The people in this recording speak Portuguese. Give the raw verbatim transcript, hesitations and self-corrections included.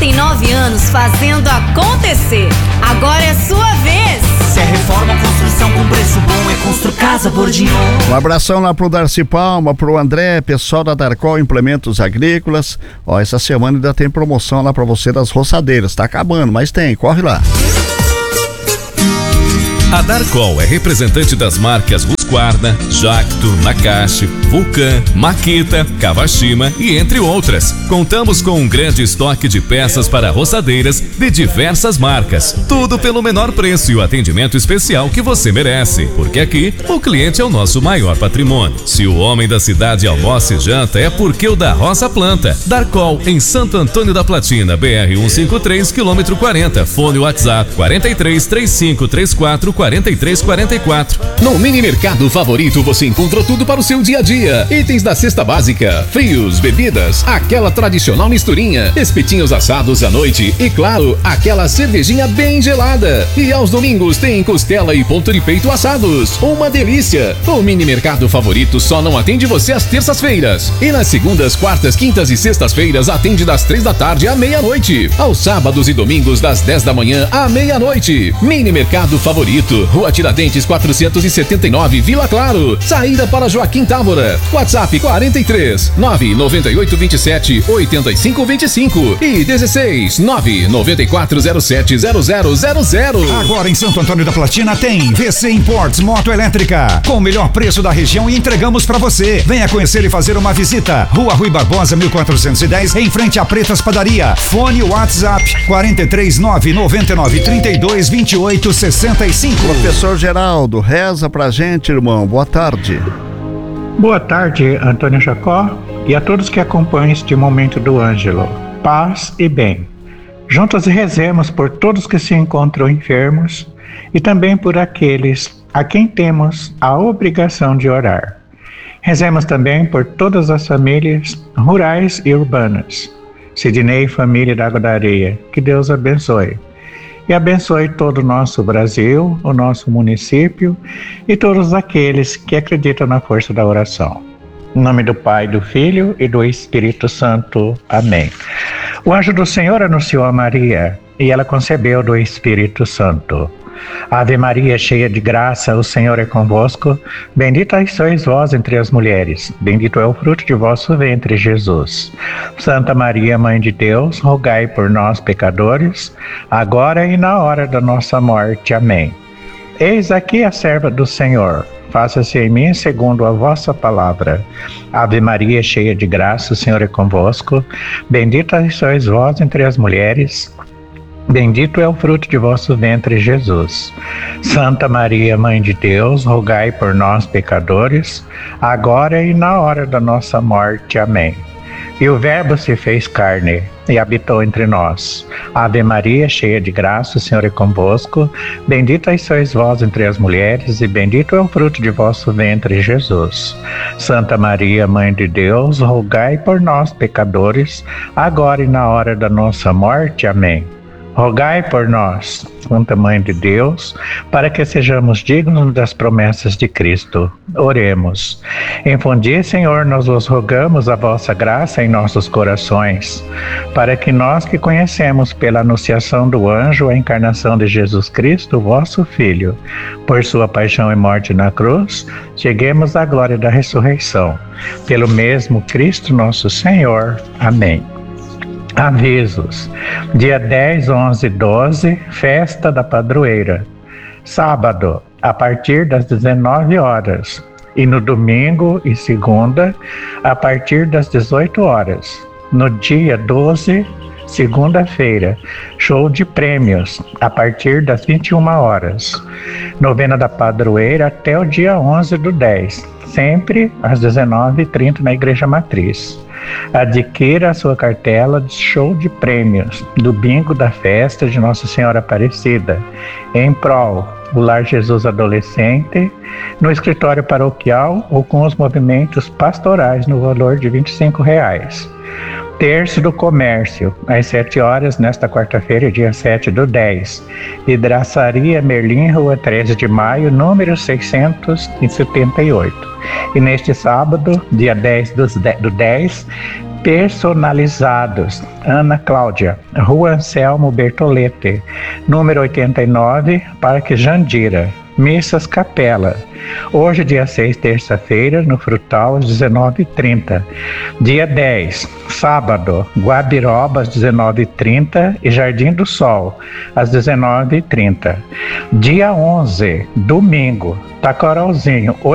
quarenta e nove anos fazendo acontecer. Agora é sua vez. Se é reforma, construção com preço bom, é Construcasa Bordignon. Um abração lá pro Darcy Palma, pro André, pessoal da Darcol Implementos Agrícolas. Ó, essa semana ainda tem promoção lá pra você das roçadeiras. Tá acabando, mas tem, corre lá. A Darcol é representante das marcas Husqvarna, Jacto, Nakashi, Vulcan, Makita, Kawashima e entre outras. Contamos com um grande estoque de peças para roçadeiras de diversas marcas. Tudo pelo menor preço e o atendimento especial que você merece. Porque aqui, o cliente é o nosso maior patrimônio. Se o homem da cidade almoça e janta, é porque o da roça planta. Darcol, em Santo Antônio da Platina, B R cento e cinquenta e três, quilômetro quarenta. Fone WhatsApp quarenta e três, trinta e cinco, trinta e quatro, quarenta e três quarenta e quatro. No Mini Mercado Favorito você encontra tudo para o seu dia a dia. Itens da cesta básica, frios, bebidas, aquela tradicional misturinha, espetinhos assados à noite e, claro, aquela cervejinha bem gelada. E aos domingos tem costela e ponto de peito assados. Uma delícia! O Mini Mercado Favorito só não atende você às terças-feiras. E nas segundas, quartas, quintas e sextas-feiras atende das três da tarde à meia-noite. Aos sábados e domingos das dez da manhã à meia-noite. Mini Mercado Favorito, Rua Tiradentes quatrocentos e setenta e nove, Vila Claro. Saída para Joaquim Távora. WhatsApp quarenta e três, nove nove oito, vinte e sete, oitenta e cinco, vinte e cinco e dezesseis, nove nove quatro zero sete, zero zero zero zero. Agora em Santo Antônio da Platina tem V C Imports Moto Elétrica, com o melhor preço da região e entregamos para você. Venha conhecer e fazer uma visita. Rua Rui Barbosa, mil quatrocentos e dez, em frente a Pretas Padaria. Fone WhatsApp quarenta e três, nove nove nove, trinta e dois, vinte e oito, sessenta e cinco. Professor Geraldo, reza pra gente, irmão. Boa tarde. Boa tarde, Antônio Jacó, e a todos que acompanham este momento do Ângelo. Paz e bem. Juntos rezemos por todos que se encontram enfermos e também por aqueles a quem temos a obrigação de orar. Rezemos também por todas as famílias rurais e urbanas. Sidney, família da Água da Areia, que Deus abençoe. E abençoe todo o nosso Brasil, o nosso município e todos aqueles que acreditam na força da oração. Em nome do Pai, do Filho e do Espírito Santo. Amém. O anjo do Senhor anunciou a Maria e ela concebeu do Espírito Santo. Ave Maria, cheia de graça, o Senhor é convosco. Bendita sois vós entre as mulheres. Bendito é o fruto de vosso ventre, Jesus. Santa Maria, Mãe de Deus, rogai por nós, pecadores, agora e na hora da nossa morte. Amém. Eis aqui a serva do Senhor. Faça-se em mim segundo a vossa palavra. Ave Maria, cheia de graça, o Senhor é convosco. Bendita sois vós entre as mulheres. Bendito é o fruto de vosso ventre, Jesus. Santa Maria, Mãe de Deus, rogai por nós, pecadores, agora e na hora da nossa morte. Amém. E o Verbo se fez carne e habitou entre nós. Ave Maria, cheia de graça, o Senhor é convosco. Bendita sois vós entre as mulheres, e bendito é o fruto de vosso ventre, Jesus. Santa Maria, Mãe de Deus, rogai por nós, pecadores, agora e na hora da nossa morte. Amém. Rogai por nós, Santa Mãe de Deus, para que sejamos dignos das promessas de Cristo. Oremos. Infundi, Senhor, nós vos rogamos a vossa graça em nossos corações, para que nós que conhecemos pela anunciação do anjo a encarnação de Jesus Cristo, vosso Filho, por sua paixão e morte na cruz, cheguemos à glória da ressurreição. Pelo mesmo Cristo nosso Senhor. Amém. Avisos: dia dez, onze e doze, festa da padroeira. Sábado, a partir das dezenove horas. E no domingo e segunda, a partir das dezoito horas. No dia doze, segunda-feira, show de prêmios, a partir das vinte e uma horas. Novena da padroeira até o dia onze do dez, sempre às dezenove e trinta na Igreja Matriz. Adquira a sua cartela de show de prêmios do bingo da festa de Nossa Senhora Aparecida, em prol do Lar Jesus Adolescente, no escritório paroquial ou com os movimentos pastorais no valor de vinte e cinco reais. Terço do Comércio, às sete horas, nesta quarta-feira, dia sete do dez. Vidraçaria Merlin, Rua treze de maio, número seiscentos e setenta e oito. E neste sábado, dia dez do dez, personalizados. Ana Cláudia, Rua Anselmo Bertolete, número oitenta e nove, Parque Jandira. Missas Capela. Hoje, dia seis, terça-feira, no Frutal, às dezenove e trinta. Dia dez, sábado, Guabiroba, às dezenove e trinta e Jardim do Sol, às dezenove e trinta. Dia onze, domingo, Tacarolzinho,